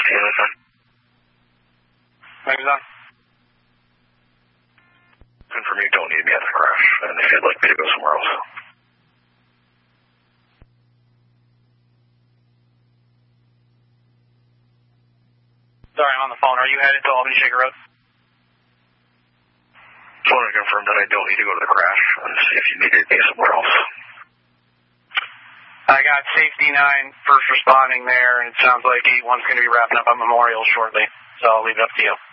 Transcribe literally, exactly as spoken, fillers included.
Anything? Thanks, Don. Confirm you don't need me at the crash, and if you'd like me to go somewhere else. Sorry, I'm on the phone. Are you headed to Albany Shaker Road? Just want to confirm that I don't need to go to the crash and see if you needed me somewhere else. I got Safety nine first responding there, and it sounds like eight one's going to be wrapping up on Memorial shortly, so I'll leave it up to you.